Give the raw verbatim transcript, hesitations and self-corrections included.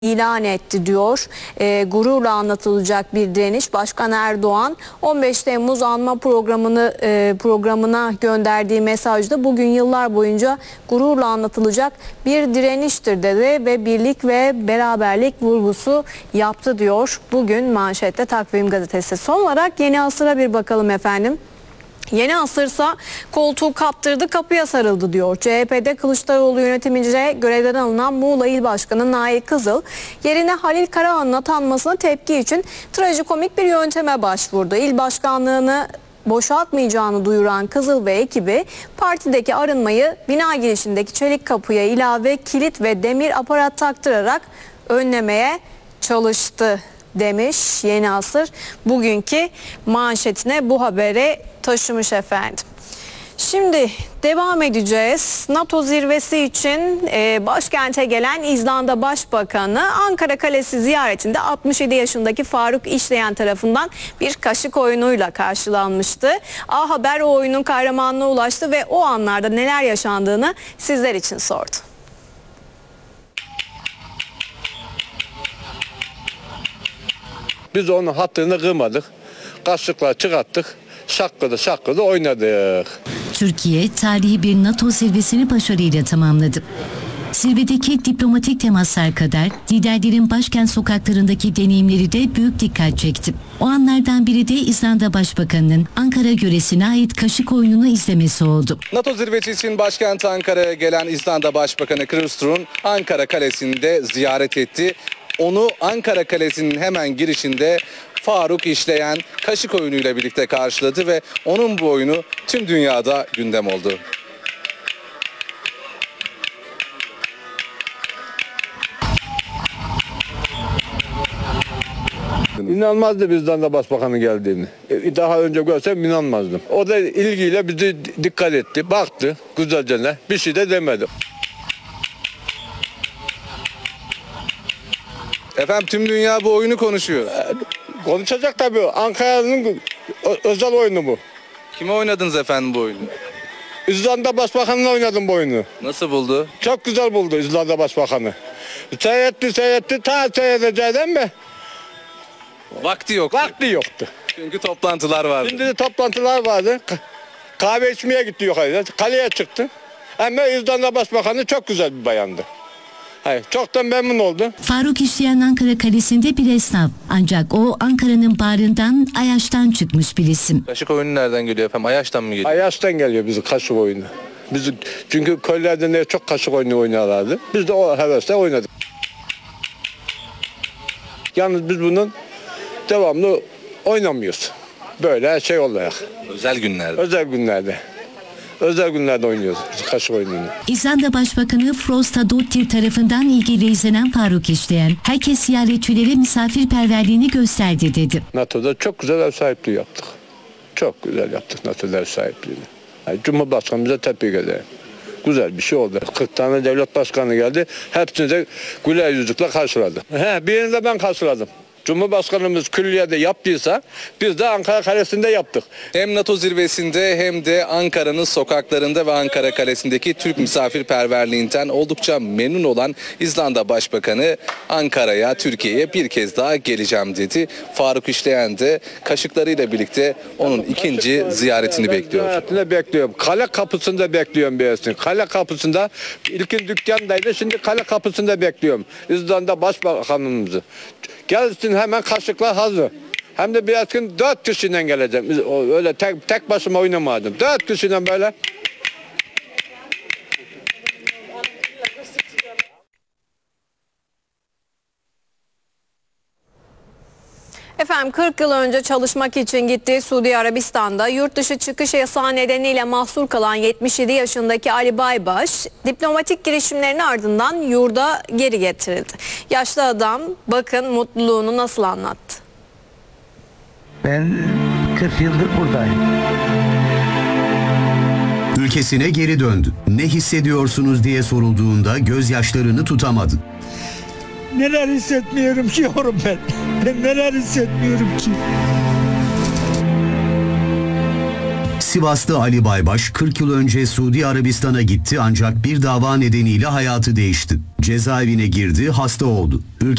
ilan etti diyor. E, gururla anlatılacak bir direniş. Başkan Erdoğan on beş Temmuz anma programını e, programına gönderdiği mesajda bugün yıllar boyunca gururla anlatılacak bir direniştir dedi ve birlik ve beraberlik vurgusu yaptı diyor. Bugün manşette Takvim Gazetesi. Son olarak Yeni Asır'a bir bakalım efendim. Yeni Asır'sa koltuğu kaptırdı, kapıya sarıldı diyor. C H P'de Kılıçdaroğlu yönetimince görevden alınan Muğla İl Başkanı Nail Kızıl yerine Halil Karahan'ın atanmasına tepki için trajikomik bir yönteme başvurdu. İl başkanlığını boşaltmayacağını duyuran Kızıl ve ekibi partideki arınmayı bina girişindeki çelik kapıya ilave kilit ve demir aparat taktırarak önlemeye çalıştı demiş Yeni Asır. Bugünkü manşetine bu habere taşımış efendim. Şimdi devam edeceğiz. NATO zirvesi için e, başkente gelen İzlanda Başbakanı Ankara Kalesi ziyaretinde altmış yedi yaşındaki Faruk İşleyen tarafından bir kaşık oyunuyla karşılanmıştı. A Haber o oyunun kahramanına ulaştı ve o anlarda neler yaşandığını sizler için sordu. Biz onun hattını kırmadık. Kaşıkla çıkarttık. Şakkıda şakkıda oynadık. Türkiye tarihi bir NATO zirvesini başarıyla tamamladı. Zirvedeki diplomatik temaslar kadar liderlerin başkent sokaklarındaki deneyimleri de büyük dikkat çekti. O anlardan biri de İzlanda Başbakanı'nın Ankara yöresine ait kaşık oyununu izlemesi oldu. NATO zirvesi için başkent Ankara'ya gelen İzlanda Başbakanı Kristersson Ankara Kalesi'nde ziyaret etti. Onu Ankara Kalesi'nin hemen girişinde Faruk İşleyen kaşık oyunuyla birlikte karşıladı ve onun bu oyunu tüm dünyada gündem oldu. İnanmazdı bizden de başbakanın geldiğini. Daha önce görsem inanmazdım. O da ilgiyle bizi dikkat etti, baktı güzelce ne, bir şey de demedi. Efendim tüm dünya bu oyunu konuşuyor. Konuşacak tabii. Ankara'nın özel oyunu bu. Kime oynadınız efendim bu oyunu? İzlanda Başbakanı'na oynadım bu oyunu. Nasıl buldu? Çok güzel buldu İzlanda Başbakanı. Seyretti seyretti ta seyredeceğiden mi? Vakti yok. Vakti yoktu. Çünkü toplantılar vardı. Şimdi de toplantılar vardı. Kahve içmeye gitti yukarıya. Kaleye çıktı. Ama İzlanda Başbakanı çok güzel bir bayandı. Hayır, çok da memnun oldu. Faruk İşleyen Ankara Kalesi'nde bir esnaf. Ancak o Ankara'nın bağrından, Ayaş'tan çıkmış bir isim. Kaşık oyunu nereden geliyor efendim? Ayaş'tan mı geliyor? Ayaş'tan geliyor bizim kaşık oyunu. Biz, çünkü köylerde ne çok kaşık oyunu oynarlardı. Biz de o hevesle oynadık. Yalnız biz bunun devamlı oynamıyoruz. Böyle şey olarak. Özel günlerde. Özel günlerde. Özel günlerde oynuyoruz biz kaşık oyununu. İzlanda Başbakanı Frosta Dottir tarafından ilgiyle izlenen Faruk İşleyen, herkes ziyaretçilere misafirperverliğini gösterdi dedi. NATO'da çok güzel ev sahipliği yaptık. Çok güzel yaptık NATO'da ev sahipliğini. Yani Cumhurbaşkanımıza tebrik ederim. Güzel bir şey oldu. kırk tane devlet başkanı geldi. Hepsini de güler yüzlükle karşıladı. He, birini de ben karşıladım. Cumhurbaşkanımız külliyede yaptıysa biz de Ankara Kalesi'nde yaptık. Hem NATO zirvesinde hem de Ankara'nın sokaklarında ve Ankara Kalesi'ndeki Türk misafirperverliğinden oldukça memnun olan İzlanda Başbakanı Ankara'ya, Türkiye'ye bir kez daha geleceğim dedi. Faruk İşleyen de kaşıklarıyla birlikte onun ikinci ziyaretini bekliyor. Ziyaretini bekliyorum. Kale kapısında bekliyorum birisini. Kale kapısında ilkin dükkandaydı, şimdi kale kapısında bekliyorum. İzlanda Başbakanımızı. Gelsin hemen kaşıklar hazır. Hem de biraz gün dört kişiden geleceğim. Öyle tek, tek başıma oynamadım. Dört kişiden böyle. Efendim kırk yıl önce çalışmak için gittiği Suudi Arabistan'da yurt dışı çıkış yasağı nedeniyle mahsur kalan yetmiş yedi yaşındaki Ali Baybaş diplomatik girişimlerin ardından yurda geri getirildi. Yaşlı adam bakın mutluluğunu nasıl anlattı. Ben kırk yıldır buradayım. Ülkesine geri döndü. Ne hissediyorsunuz diye sorulduğunda gözyaşlarını tutamadı. Neler hissetmiyorum ki yavrum ben. Ben neler hissetmiyorum ki. Sivas'ta Ali Baybaş kırk yıl önce Suudi Arabistan'a gitti ancak bir dava nedeniyle hayatı değişti. Cezaevine girdi, hasta oldu. Ülke